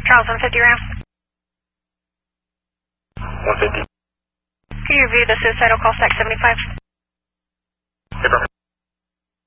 Charles 150 Ram. 150. Can you review the suicidal call stack 75? Affirmative.